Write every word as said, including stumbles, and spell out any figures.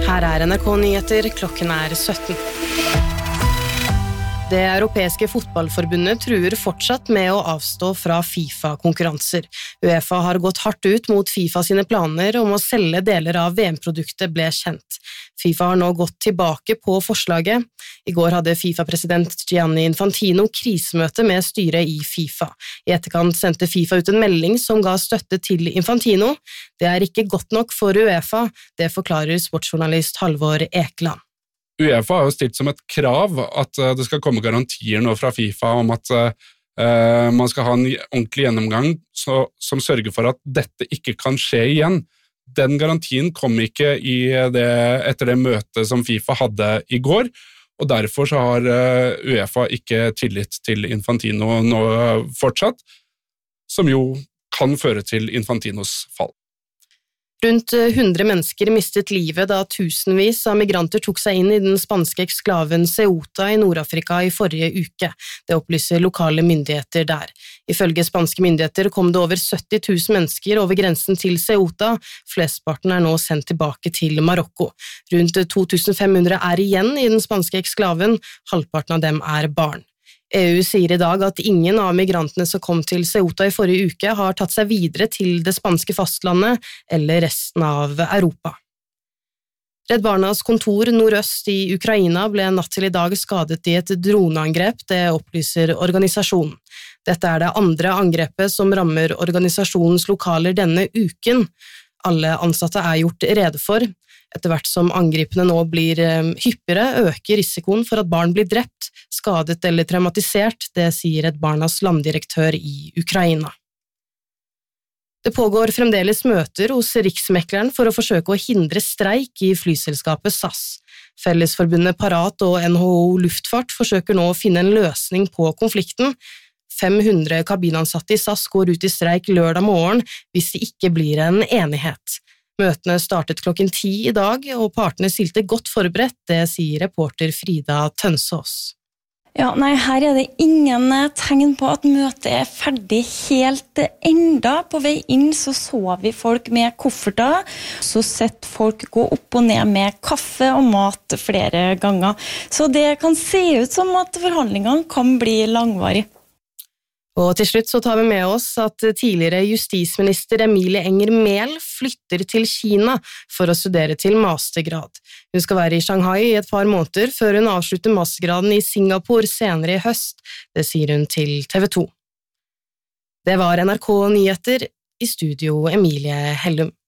Her er N R K-nyheter, klokken er sytten. Det europeiske fotballforbundet truer fortsatt med å avstå fra FIFA-konkurranser. UEFA har gått hardt ut mot FIFA sine planer om å selge deler av V M-produktet ble kjent. FIFA har nå gått tilbake på forslaget. I går hadde FIFA-president Gianni Infantino krisemøte med styret i FIFA. I etterkant sendte FIFA ut en melding som ga støtte til Infantino. Det er ikke godt nok for UEFA, det forklarer sportsjournalist Halvor Ekeland. UEFA har jo stilt som et krav at det skal komme garantier nå fra FIFA om at uh, man skal ha en ordentlig gjennomgang så, som sørger for at dette ikke kan skje igjen. Den garantien kom ikke i det, etter det møtet som FIFA hadde i går, og derfor så har uh, UEFA ikke tillit til Infantino nå fortsatt, som jo kan føre til Infantinos fall. Rundt hundre mennesker mistet livet da tusenvis av migranter tok seg inn i den spanske eksklaven Ceuta i Nord-Afrika i forrige uke. Det opplyser lokale myndigheter der. Ifølge spanske myndigheter kom det over sytti tusen mennesker over grensen til Ceuta. Flestparten er nå sendt tilbake til Marokko. Rundt to tusen fem hundre er igjen i den spanske eksklaven, halvparten av dem er barn. E U sier i dag at ingen av migrantene som kom til Ceuta i forrige uke har tatt seg videre til det spanske fastlandet eller resten av Europa. Redd Barnas kontor nordøst i Ukraina ble natt til i dag skadet i et droneangrep, det opplyser organisasjonen. Dette er det andre angrepet som rammer organisasjonens lokaler denne uken. Alle ansatte er gjort rede for. Etter hvert som angripene nå blir hyppigere, øker risikoen for at barn blir drept, skadet eller traumatisert, det sier Redd Barnas landdirektør i Ukraina. Det pågår fremdeles møter hos Riksmekleren for å forsøke å hindre streik i flyselskapet S A S. Fellesforbundet Parat og N H O Luftfart forsøker nå å finne en løsning på konflikten. fem hundre kabinansatte i S A S går ut i streik lørdag morgen hvis det ikke blir en enighet. Møtene startet klokken ti i dag, og partene stilte godt forberedt, det sier reporter Frida Tønsås. Ja, nei, her er det ingen tegn på at møtet er ferdig helt enda. På vei inn så så vi folk med kofferter, så sett folk gå opp og ned med kaffe og mat flere ganger. Så det kan se ut som at forhandlingene kan bli langvarig. Og til slutt så tar vi med oss at tidligere justisminister Emilie Enger Mehl flytter til Kina for å studere til mastergrad. Hun skal være i Shanghai i et par måneder før hun avslutter mastergraden i Singapore senere i høst, det sier hun til T V to. Det var N R K Nyheter, i studio Emilie Hellum.